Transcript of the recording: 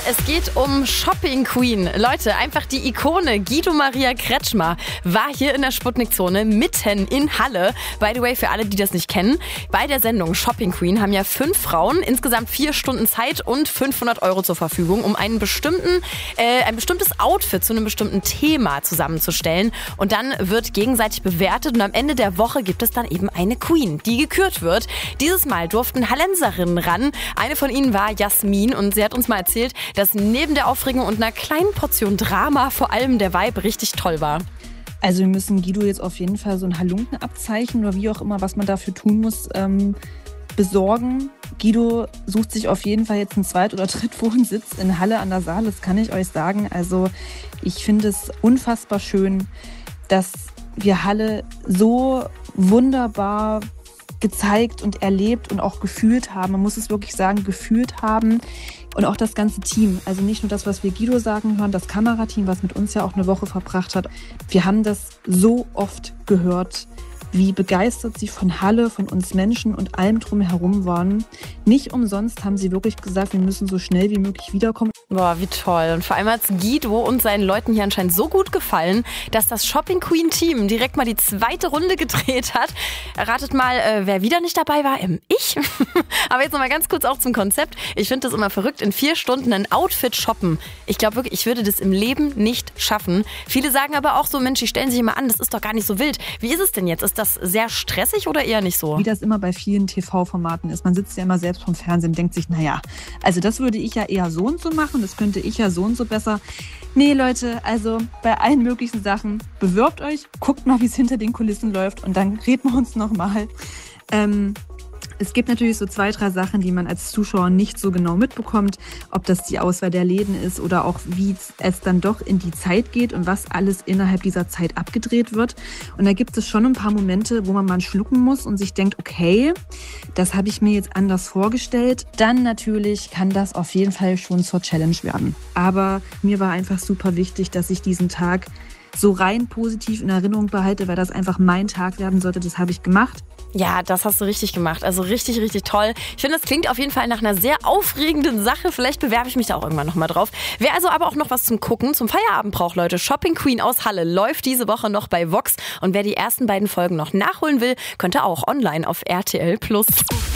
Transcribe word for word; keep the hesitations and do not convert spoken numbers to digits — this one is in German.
es geht um Shopping Queen. Leute, einfach die Ikone Guido Maria Kretschmer war hier in der Sputnik-Zone mitten in Halle. By the way, für alle, die das nicht kennen, bei der Sendung Shopping Queen haben ja fünf Frauen insgesamt vier Stunden Zeit und fünfhundert Euro zur Verfügung, um einen bestimmten, äh, ein bestimmtes Outfit zu einem bestimmten Thema zusammenzustellen. Und dann wird gegenseitig bewertet und am Ende der Woche gibt es dann eben eine Queen, die gekürt wird. Dieses Mal durften Hallenserinnen ran. Eine von ihnen war Jasmin und sie hat uns mal erzählt, dass neben der Aufregung und einer kleinen Portion Drama vor allem der Vibe richtig toll war. Also wir müssen Guido jetzt auf jeden Fall so ein Halunkenabzeichen oder wie auch immer, was man dafür tun muss, ähm, besorgen. Guido sucht sich auf jeden Fall jetzt einen Zweit- oder Drittwohnsitz in Halle an der Saale, das kann ich euch sagen. Also ich finde es unfassbar schön, dass wir Halle so wunderbar gezeigt und erlebt und auch gefühlt haben. Man muss es wirklich sagen, gefühlt haben. Und auch das ganze Team. Also nicht nur das, was wir Guido sagen hören, das Kamerateam, was mit uns ja auch eine Woche verbracht hat. Wir haben das so oft gehört, wie begeistert sie von Halle, von uns Menschen und allem drumherum waren. Nicht umsonst haben sie wirklich gesagt, wir müssen so schnell wie möglich wiederkommen. Boah, wie toll. Und vor allem hat es Guido und seinen Leuten hier anscheinend so gut gefallen, dass das Shopping Queen Team direkt mal die zweite Runde gedreht hat. Erratet mal, äh, wer wieder nicht dabei war? Ähm, ich. Aber jetzt noch mal ganz kurz auch zum Konzept. Ich finde das immer verrückt, in vier Stunden ein Outfit shoppen. Ich glaube wirklich, ich würde das im Leben nicht schaffen. Viele sagen aber auch so, Mensch, die stellen sich immer an, das ist doch gar nicht so wild. Wie ist es denn jetzt? Ist das sehr stressig oder eher nicht so? Wie das immer bei vielen T V-Formaten ist. Man sitzt ja immer selbst vom Fernsehen und denkt sich, naja, also das würde ich ja eher so und so machen, das könnte ich ja so und so besser. Nee, Leute, also bei allen möglichen Sachen, bewirbt euch, guckt mal, wie es hinter den Kulissen läuft und dann reden wir uns nochmal. Ähm, Es gibt natürlich so zwei, drei Sachen, die man als Zuschauer nicht so genau mitbekommt, ob das die Auswahl der Läden ist oder auch wie es dann doch in die Zeit geht und was alles innerhalb dieser Zeit abgedreht wird. Und da gibt es schon ein paar Momente, wo man mal schlucken muss und sich denkt, okay, das habe ich mir jetzt anders vorgestellt. Dann natürlich kann das auf jeden Fall schon zur Challenge werden. Aber mir war einfach super wichtig, dass ich diesen Tag so rein positiv in Erinnerung behalte, weil das einfach mein Tag werden sollte. Das habe ich gemacht. Ja, das hast du richtig gemacht. Also richtig, richtig toll. Ich finde, das klingt auf jeden Fall nach einer sehr aufregenden Sache. Vielleicht bewerbe ich mich da auch irgendwann nochmal drauf. Wer also aber auch noch was zum Gucken, zum Feierabend braucht, Leute, Shopping Queen aus Halle läuft diese Woche noch bei Vox. Und wer die ersten beiden Folgen noch nachholen will, könnte auch online auf R T L Plus.